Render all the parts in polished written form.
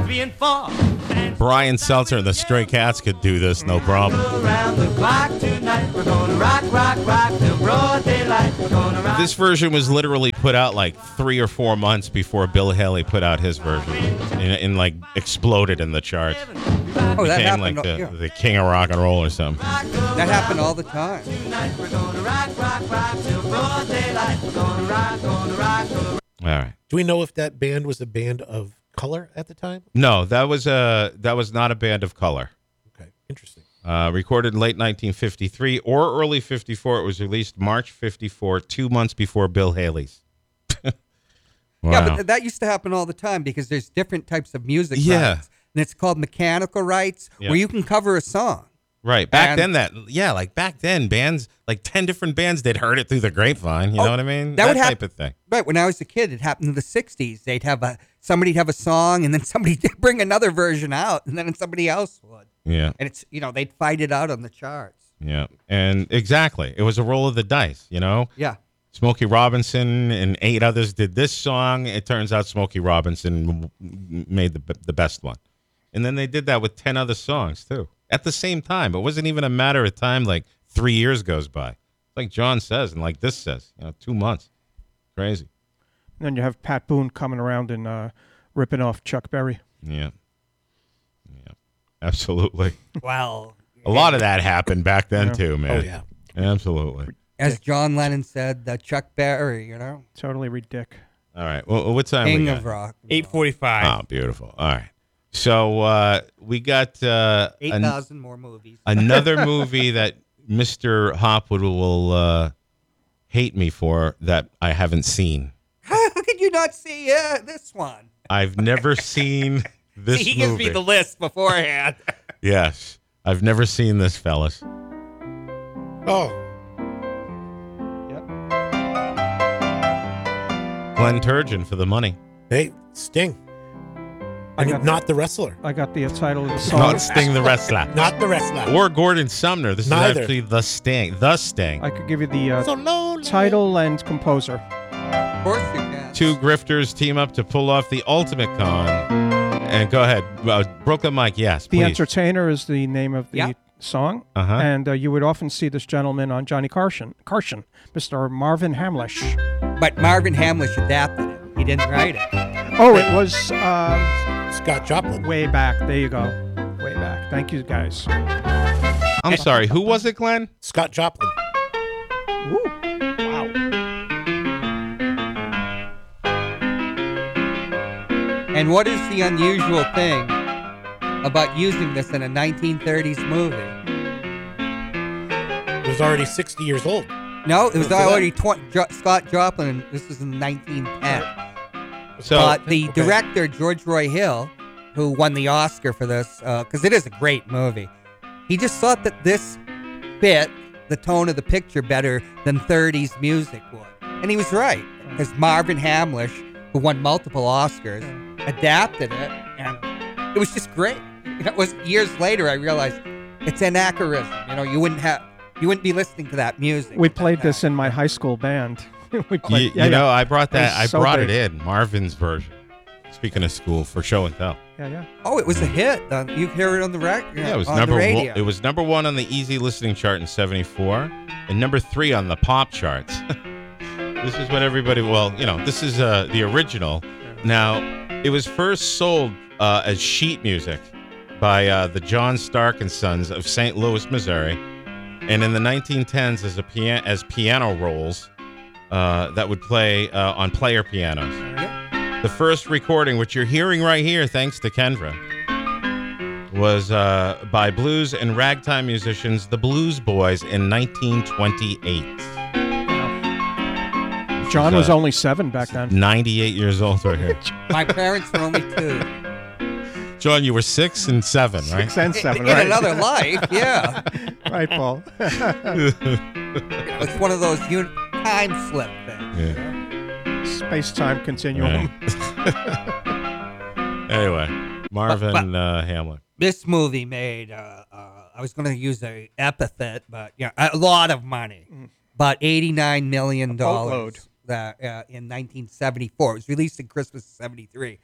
3 and 4. Brian Seltzer and the Stray Cats could do this, no problem. Around the clock tonight, we're gonna rock, rock, rock till broad daylight. We're gonna rock. This version was literally put out like 3 or 4 months before Bill Haley put out his version, and like exploded in the charts. Oh, that Became happened. like Yeah. the king of rock and roll or something. That happened all the time. Tonight, we're gonna rock, rock, rock till broad daylight. We're gonna rock, gonna rock, gonna rock. All right. Do we know if that band was a band of color at the time? No, that was not a band of color. Okay, interesting. Recorded in late 1953 or early 54. It was released March 54, 2 months before Bill Haley's. Wow. Yeah, but that used to happen all the time because there's different types of music Yeah. rights. And it's called mechanical rights, Yeah. where you can cover a song. Right. Back And- then, like back then, bands, like 10 different bands, they'd heard it through the grapevine. You know what I mean? that would type of thing. Right, when I was a kid, it happened in the 60s. Somebody'd have a song, and then somebody'd bring another version out, and then somebody else would. Yeah. And it's, they'd fight it out on the charts. Yeah. And exactly. It was a roll of the dice, Yeah. Smokey Robinson and 8 others did this song. It turns out Smokey Robinson made the best one. And then they did that with 10 other songs, too, at the same time. It wasn't even a matter of time, like 3 years goes by. Like John says, and like this says, 2 months. Crazy. And then you have Pat Boone coming around and ripping off Chuck Berry. Yeah. Yeah. Absolutely. Well, A lot of that happened back then, too, man. Oh, yeah. Absolutely. as John Lennon said, Chuck Berry, Totally ridiculous. All right. Well, what time king we got? of rock. 8:45. Oh, beautiful. All right. So we got 8,000 more movies. another movie that Mr. Hopwood will hate me for that I haven't seen. How could you not see this one? I've never seen this He movie. gives me the list beforehand. Yes. I've never seen this, fellas. Oh, Glenn Turgeon for the money. hey, Sting. I got- Not the wrestler. I got the title of the song. Not Sting the wrestler. Not the wrestler. Or Gordon Sumner. This Neither. is actually The Sting. The Sting. I could give you the So lonely. title and composer. Of course you can. Two grifters team up to pull off the ultimate con. And go ahead. Brooklyn Mike, yes, The please. Entertainer is the name of the Yeah. song. Uh-huh. And you would often see this gentleman on Johnny Carson, Mr. Marvin Hamlish. But Marvin Hamlish adapted it. He didn't write it. Oh, it was Scott Joplin. way back. There you go. Way back. Thank you, guys. I'm sorry. Who was it, Glenn? Scott Joplin. Ooh. Wow. And what is the unusual thing about using this in a 1930s movie? He was already 60 years old. No, it was So that- already Scott Joplin, and this was in 1910. So But the Okay. director, George Roy Hill, who won the Oscar for this, because it is a great movie, he just thought that this fit the tone of the picture better than 30s music would. And he was right, because Marvin Hamlish, who won multiple Oscars, adapted it, and it was just great. It was years later I realized it's anachronism. You wouldn't be listening to that music. We played this in my high school band. We played, I brought that. It I was so brought big. it in Marvin's version. Speaking of school, for show and tell. Yeah. Oh, it was a hit. You hear it on the record. Yeah, it was on number the one. radio. It was number one on the easy listening chart in '74, and number 3 on the pop charts. This is what everybody. Well, this is the original. Now, it was first sold as sheet music by the John Stark and Sons of St. Louis, Missouri, and in the 1910s as piano rolls that would play on player pianos. The first recording, which you're hearing right here, thanks to Kendra, was by blues and ragtime musicians, the Blues Boys, in 1928. John was only 7 back then. 98 years old right here. My parents were only 2. John, you were 6 and 7, right? 6 and 7, In right? another life, yeah. Right, Paul. It's one of those time slip things. Yeah. Space-time continuum. Anyway, Marvin Hamlin. This movie made, I was going to use an epithet, but a lot of money. About $89 million boatload. that in 1974. It was released in Christmas of 73.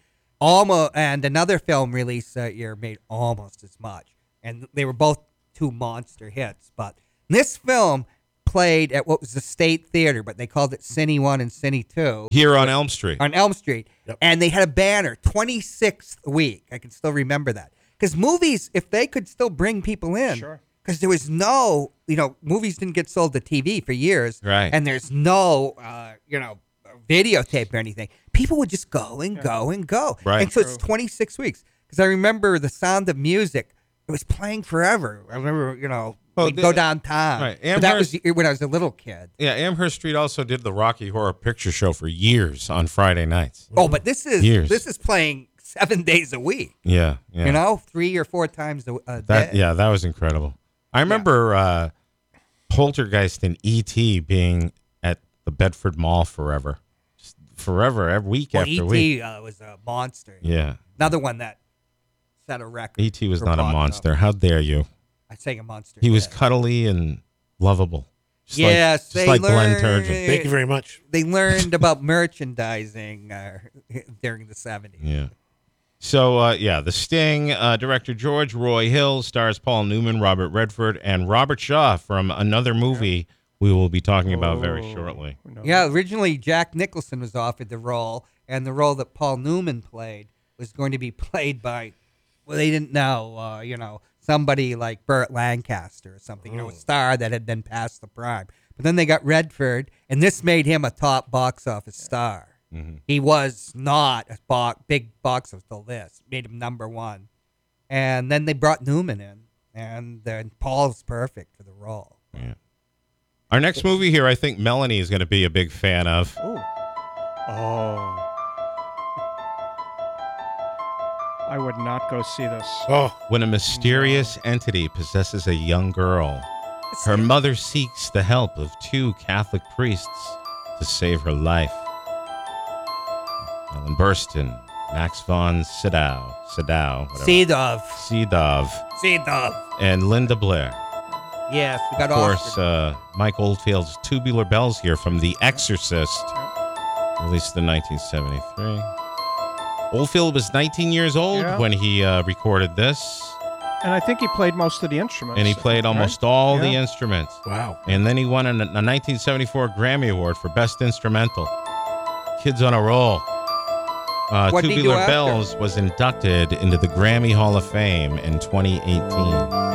and another film released that year made almost as much. And they were both two monster hits. But this film played at what was the State Theater, but they called it Cine 1 and Cine 2. Here on Elm Street. On Elm Street. Yep. And they had a banner, 26th week. I can still remember that. Because movies, if they could still bring people in, Sure. because there was no, movies didn't get sold to TV for years. Right. And there's no, videotape or anything. People would just go and go and go. Right. And so it's 26 weeks. Because I remember The Sound of Music. It was playing forever. I remember, Well, we'd go downtown. right. But that was when I was a little kid. Yeah, Amherst Street also did the Rocky Horror Picture Show for years on Friday nights. Oh, but this Years. is playing 7 days a week. Yeah, yeah. 3 or 4 times a That day. that was incredible. I remember Poltergeist and E.T. being at the Bedford Mall forever. Just forever, every week Well, after week. E.T. Was a monster. Yeah. Another one that set a record. E.T. was for not a box monster. office. How dare you? I'd say a monster. He was hit. cuddly and lovable. Just Yes, like, they just like Glenn learned- Turgeon. Thank you very much. They learned about merchandising during the 70s. Yeah. So, The Sting, director George Roy Hill, stars Paul Newman, Robert Redford, and Robert Shaw from another movie we will be talking about very shortly. No. Yeah, originally Jack Nicholson was offered the role, and the role that Paul Newman played was going to be played by, well, they didn't know, somebody like Burt Lancaster or something, a star that had been past the prime. But then they got Redford, and this made him a top box office star. Mm-hmm. He was not a big box office till this. Made him number one. And then they brought Newman in, and then Paul's perfect for the role. Yeah. Our next movie here, I think Melanie is going to be a big fan of. Ooh. Oh. I would not go see this. Oh, When a mysterious entity possesses a young girl, her mother seeks the help of 2 Catholic priests to save her life. Ellen Burstyn, Max von Sydow, whatever. Seedov. Seedov, and Linda Blair. Yes, we got Of course, Oscar. Mike Oldfield's Tubular Bells here from The Exorcist, released in 1973. Oldfield was 19 years old Yeah. when he recorded this, And I think he played most of the instruments. and he played right? almost all the Yeah. instruments. wow. And then he won a 1974 Grammy Award for Best Instrumental. Kids on a roll. What did he do Tubular after? Bells was inducted into the Grammy Hall of Fame in 2018.